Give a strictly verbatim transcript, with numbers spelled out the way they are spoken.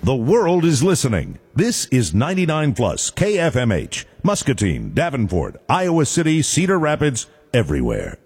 The world is listening. This is ninety-nine plus K F M H, Muscatine, Davenport, Iowa City, Cedar Rapids, everywhere.